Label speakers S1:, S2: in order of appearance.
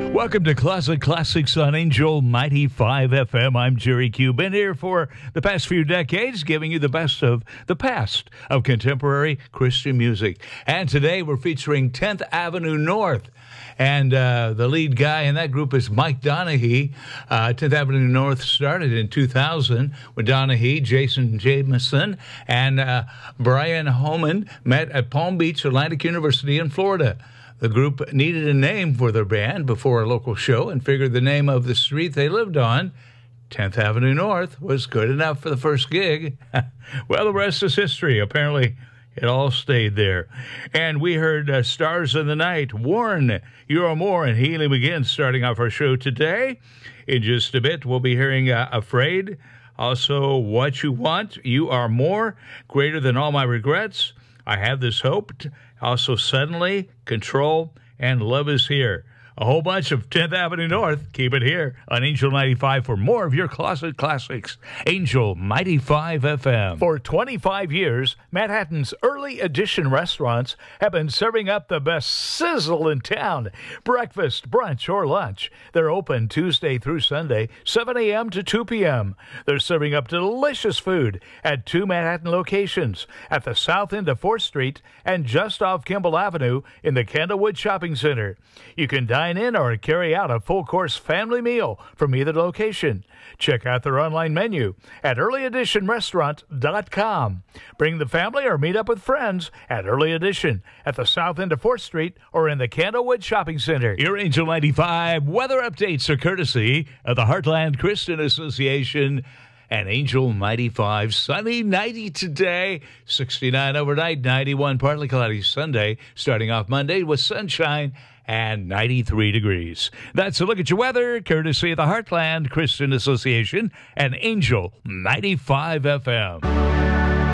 S1: Welcome to Classic Classics on Angel 95 FM. I'm Jerry Q. Been here for the past few decades, giving you the best of the past of contemporary Christian music. And today we're featuring 10th Avenue North. And the lead guy in that group is Mike Donaghy. 10th Avenue North started in 2000 with Donaghy, Jason Jameson, and Brian Homan met at Palm Beach Atlantic University in Florida. The group needed a name for their band before a local show and figured the name of the street they lived on, 10th Avenue North, was good enough for the first gig. Well, the rest is history. Apparently, it all stayed there. And we heard Stars in the Night, Warren, You Are More, and Healing Begins starting off our show today. In just a bit, we'll be hearing Afraid, also What You Want, You Are More, Greater Than All My Regrets, I Have This Hope, also Suddenly, Control, and Love Is Here. A whole bunch of 10th Avenue North. Keep it here on Angel 95 for more of your closet classics. Angel 95 FM. For 25 years, Manhattan's early edition restaurants have been serving up the best sizzle in town. Breakfast, brunch, or lunch. They're open Tuesday through Sunday, 7 a.m. to 2 p.m. They're serving up delicious food at 2 Manhattan locations, at the south end of 4th Street and just off Kimball Avenue in the Candlewood Shopping Center. You can dine in or carry out a full-course family meal from either location. Check out their online menu at earlyeditionrestaurant.com. Bring the family or meet up with friends at Early Edition at the south end of 4th Street or in the Candlewood Shopping Center. Your Angel 95 weather updates are courtesy of the Heartland Christian Association and Angel 95. Sunny, 90 today, 69 overnight, 91 partly cloudy Sunday, starting off Monday with sunshine and 93 degrees. That's a look at your weather, courtesy of the Heartland Christian Association and Angel 95 FM.